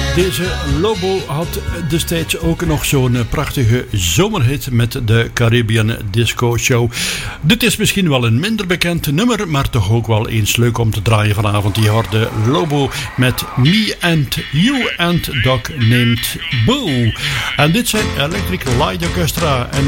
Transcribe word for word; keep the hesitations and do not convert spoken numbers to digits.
Deze Lobo had destijds ook nog zo'n prachtige zomerhit met de Caribbean Disco Show. Dit is misschien wel een minder bekend nummer, maar toch ook wel eens leuk om te draaien vanavond. Je hoorde Lobo met Me and You and Dog Named Boo. En dit zijn Electric Light Orchestra en